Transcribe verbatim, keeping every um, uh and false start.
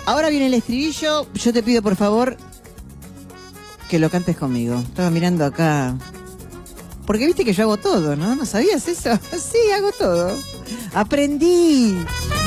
Ahora viene el estribillo. Yo te pido, por favor, que lo cantes conmigo. Estaba mirando acá. Porque viste que yo hago todo, ¿no? ¿No sabías eso? Sí, hago todo. Aprendí.